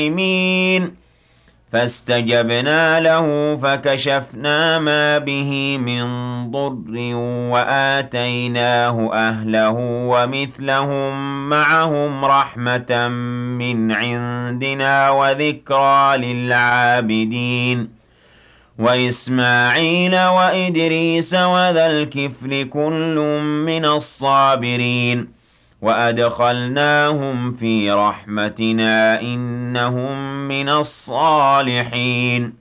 الظالمين فاستجبنا له فكشفنا ما به من ضر وآتيناه أهله ومثلهم معهم رحمة من عندنا وذكرى للعابدين وإسماعيل وإدريس وذا الكفل كل من الصابرين وأدخلناهم في رحمتنا إنهم من الصالحين